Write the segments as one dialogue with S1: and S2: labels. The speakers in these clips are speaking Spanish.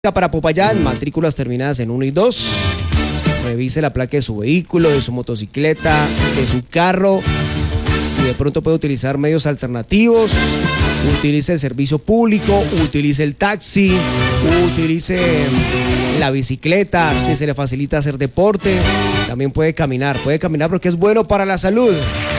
S1: Para Popayán, matrículas terminadas en 1 y 2. Revise la placa de su vehículo, de su motocicleta, de su carro. Si de pronto puede utilizar medios alternativos, utilice el servicio público, utilice el taxi, utilice la bicicleta. Si se le facilita hacer deporte, también puede caminar porque es bueno para la salud.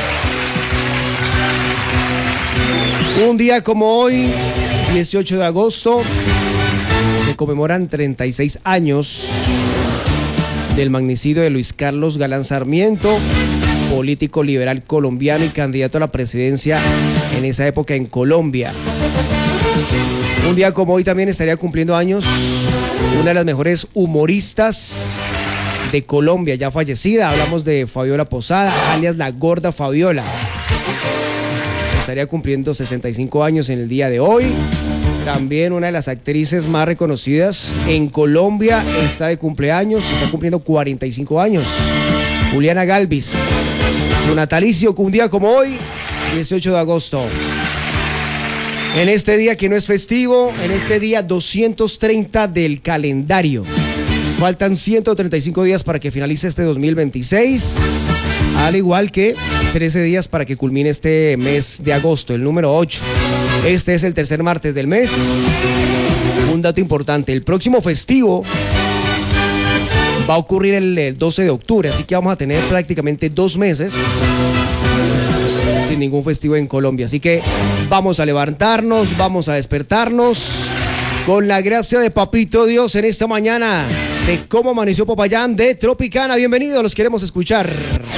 S1: Un día como hoy, 18 de agosto, se conmemoran 36 años del magnicidio de Luis Carlos Galán Sarmiento, político liberal colombiano y candidato a la presidencia en esa época en Colombia. Un día como hoy también estaría cumpliendo años una de las mejores humoristas de Colombia, ya fallecida. Hablamos de Fabiola Posada, alias la Gorda Fabiola. Estaría cumpliendo 65 años en el día de hoy. También una de las actrices más reconocidas en Colombia está de cumpleaños, está cumpliendo 45 años. Juliana Galvis. Su natalicio, un día como hoy, 18 de agosto. En este día que no es festivo, en este día 230 del calendario. Faltan 135 días para que finalice este 2026, al igual que 13 días para que culmine este mes de agosto, el número 8. Este es el tercer martes del mes. Un dato importante, el próximo festivo va a ocurrir el 12 de octubre, así que vamos a tener prácticamente 2 meses sin ningún festivo en Colombia. Así que vamos a levantarnos, vamos a despertarnos con la gracia de Papito Dios en esta mañana de Cómo Amaneció Popayán de Tropicana. Bienvenidos, los queremos escuchar.